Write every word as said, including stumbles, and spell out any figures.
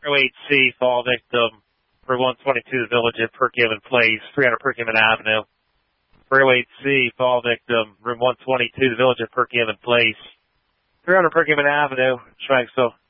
oh eight C, fall victim, for one twenty-two, the Village at Perkiomen Place, three hundred Perkiomen Avenue. For oh eight C, fall victim, room one twenty-two, the Village at Perkiomen Place, three hundred Perkiomen Avenue, Schranksville.